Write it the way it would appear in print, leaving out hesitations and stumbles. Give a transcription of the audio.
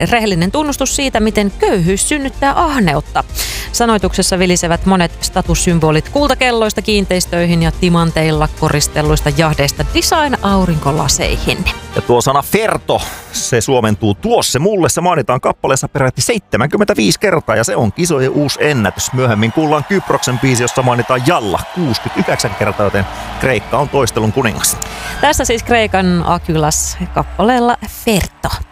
rehellinen tunnustus siitä, miten köyhyys synnyttää ahneutta. Sanoituksessa vilisevät monet statussymbolit kultakelloista kiinteistöihin ja timanteilla koristelluista jahdeista design-aurinkolaseihin. Ja tuo sana ferto, se suomentuu tuossa mulle. Se mainitaan kappaleessa peräti 75 kertaa ja se on kisojen uusi ennätys. Myöhemmin kuullaan Kyproksen biisi, jossa mainitaan Jalla 69 kertaa, joten Kreikka on toistelun kuningas. Tässä siis Kreikan Akylas kappaleella Ferto.